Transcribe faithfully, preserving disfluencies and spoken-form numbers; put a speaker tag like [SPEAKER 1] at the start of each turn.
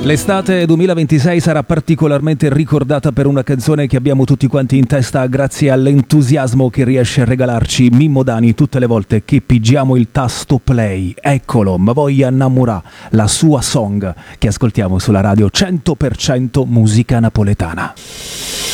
[SPEAKER 1] L'estate duemilaventisei sarà particolarmente ricordata per una canzone che abbiamo tutti quanti in testa grazie all'entusiasmo che riesce a regalarci Mimmo Dani tutte le volte che pigiamo il tasto play. Eccolo, Ma voglia innamorà, la sua song che ascoltiamo sulla radio cento per cento musica napoletana.